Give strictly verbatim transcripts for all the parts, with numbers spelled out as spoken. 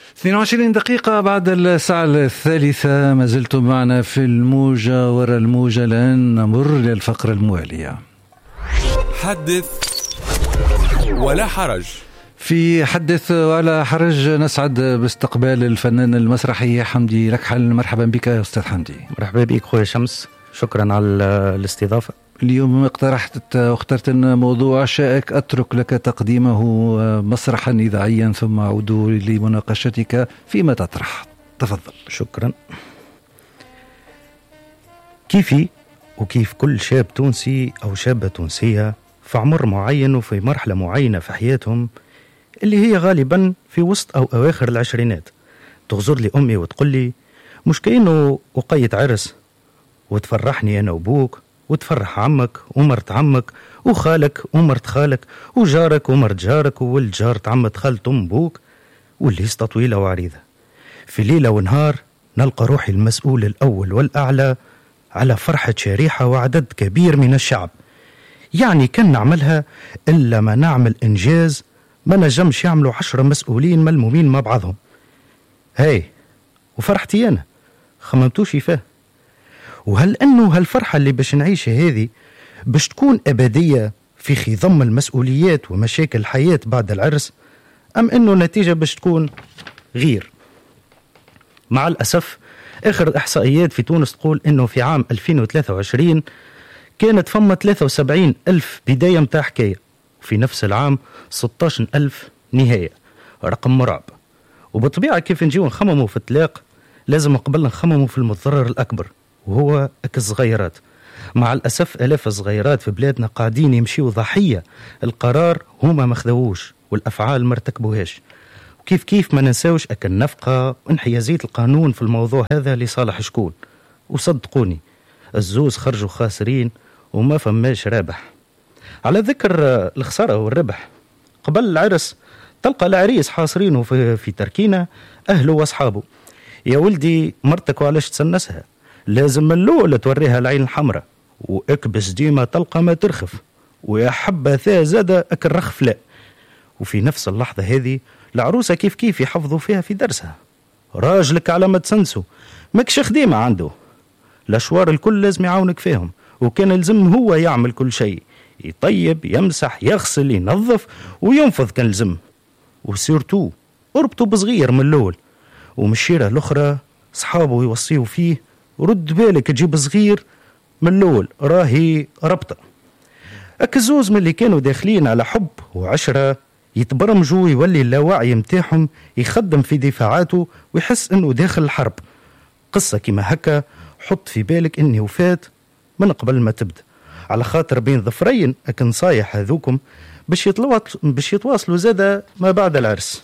اثنين وعشرين دقيقة بعد الساعة الثالثة، ما زلتم معنا في الموجة وراء الموجة، لأن نمر للفقرة الموالية. حدث ولا حرج. في حدث ولا حرج نسعد باستقبال الفنان المسرحي حمدي لكحل. مرحبا بك يا أستاذ حمدي. مرحبا بك خويا شمس، شكرا على الاستضافة. اليوم اقترحت واخترت موضوع شائك أترك لك تقديمه مسرحا إذاعيا ثم أعود لمناقشتك فيما تطرح. تفضل. شكرا. كيفي وكيف كل شاب تونسي أو شابة تونسية في عمر معين وفي مرحلة معينة في حياتهم اللي هي غالبا في وسط أو أواخر العشرينات، تغزر لي أمي وتقول لي مش كأنه وقية عرس وتفرحني أنا وبوك وتفرح عمك ومرت عمك وخالك ومرت خالك وجارك ومرت جارك وولد جارت عمت خالت أم بوك، والليسطة طويلة وعريضة. في ليلة ونهار نلقى روحي المسؤول الأول والأعلى على فرحة شريحة وعدد كبير من الشعب، يعني كان نعملها إلا ما نعمل إنجاز ما نجمش يعملوا عشرة مسؤولين ملمومين مع بعضهم. هاي وفرحتي أنا خممتوش فيه. وهل أنه هالفرحة اللي باش نعيشها هذه باش تكون أبدية في خضم المسؤوليات ومشاكل الحياة بعد العرس، أم أنه نتيجة باش تكون غير؟ مع الأسف آخر الإحصائيات في تونس تقول أنه في عام ألفين وثلاثة وعشرين كانت فما ثلاثة وسبعين ألف بداية متاع حكاية، وفي نفس العام ستة عشر ألف نهاية، رقم مرعب. وبطبيعة كيف نجيو نخمموا في الطلاق لازم قبل نخمموا في المتضرر الأكبر وهو الصغيرات. مع الأسف ألاف الصغيرات في بلادنا قاعدين يمشيوا ضحية القرار هما ما خذووش والأفعال ما ارتكبوهاش. وكيف كيف ما ننساوش أكل النفقة وانحيازية القانون في الموضوع هذا لصالح شكون، وصدقوني الزوز خرجوا خاسرين وما فماش رابح. على ذكر الخسارة والربح، قبل العرس تلقى العريس حاصرينه في, في تركينة أهله وأصحابه، يا ولدي مرتك وعلاش تسنسها، لازم من الأول توريها العين الحمراء وأكبس ديما تلقى ما ترخف، ويا حبة ثا زادة أكل رخف لا. وفي نفس اللحظة هذه العروسة كيف كيف يحفظوا فيها في درسها، راجلك على ما تسنسوا ماكش خديمة عنده، الأشوار الكل لازم يعاونك فيهم، وكان لازم هو يعمل كل شيء، يطيب يمسح يغسل ينظف وينفض كان لازم. وسيرتو اربطوا بصغير من الأول، ومشيرة الأخرى صحابه يوصيوا فيه رد بالك تجيب صغير من الأول راهي ربطة. أكزوز من اللي كانوا داخلين على حب وعشرة يتبرمجوا يولي اللاوعي متاعهم يخدم في دفاعاته ويحس انه داخل الحرب. قصة كما هكا حط في بالك اني وفات من قبل ما تبدأ، على خاطر بين ظفرين أكن صايح هذوكم باش باش يتواصلوا زادة ما بعد العرس.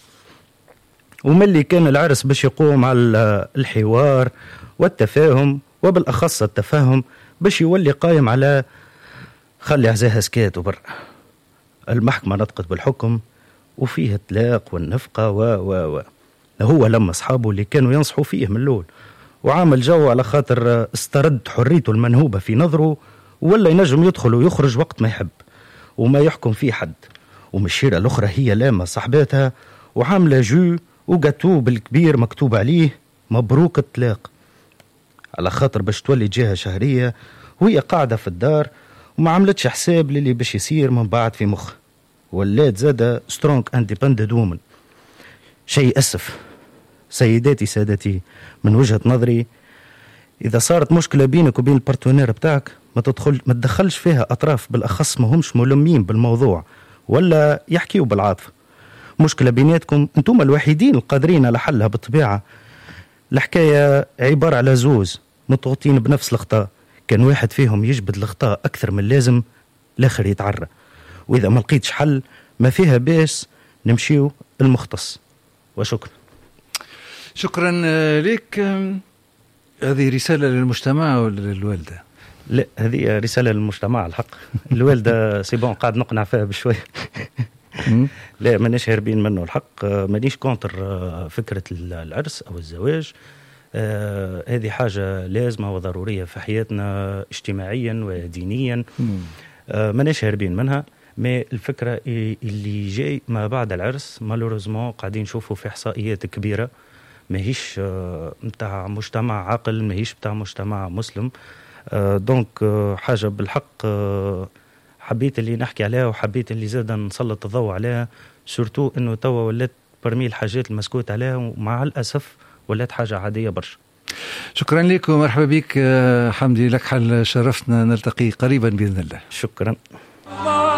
وملي كان العرس باش يقوم على الحوار والتفاهم، وبالأخص التفاهم باش يولي قايم على خلي عزاها سكات وبر. المحكمة نطقت بالحكم وفيه الطلاق والنفقة و و و هو لما أصحابه اللي كانوا ينصحوا فيه من الأول، وعامل جو على خاطر استرد حريته المنهوبة في نظره، ولا ينجم يدخل ويخرج وقت ما يحب وما يحكم فيه حد. ومشيرة الأخرى هي لامة صاحباتها وعاملة جو وقاتو بالكبير مكتوب عليه مبروك الطلاق، على خاطر باش تولي جهة شهرية وهي قاعدة في الدار وما عملتش حساب للي باش يصير من بعد في مخ، ولات زادة سترونج انديبندنت وومن. شيء أسف سيداتي سادتي، من وجهة نظري إذا صارت مشكلة بينك وبين البارتنير بتاعك ما تدخل ما تدخلش فيها أطراف بالأخص ما همش ملمين بالموضوع ولا يحكيوا بالعاطفة. مشكلة بيناتكم أنتم الوحيدين القادرين على حلها بالطبيعة. الحكاية عبارة على زوز مضغوطين بنفس الأخطاء، كان واحد فيهم يجبد الأخطاء أكثر من اللازم الآخر يتعرى، وإذا ما لقيتش حل ما فيها باس نمشيو المختص. وشكرا. شكرا لك. هذه رسالة للمجتمع ولا للوالدة؟ لا هذه رسالة للمجتمع الحق. الوالدة سيبون قاعد نقنع فيها بشوية. لا مانيش هاربين منه الحق، مانيش كونتر فكرة العرس أو الزواج. آه هذه حاجة لازمة وضرورية في حياتنا اجتماعيا ودينيا. آه مانيش هاربين منها، ما الفكرة اللي جاي ما بعد العرس مالوريزمون قاعدين نشوفوا في إحصائيات كبيرة ماهيش متاع مجتمع عاقل، ماهيش متاع مجتمع مسلم. دونك حاجة بالحق حبيت اللي نحكي عليها وحبيت اللي زاد نسلط الضوء عليها، سورتو انه توا ولات برمي الحاجات المسكوت عليها ومع الأسف ولات حاجة عادية برشا. شكرا لك ومرحبا بك حمدي لك حل، شرفتنا، نلتقي قريبا بإذن الله. شكرا.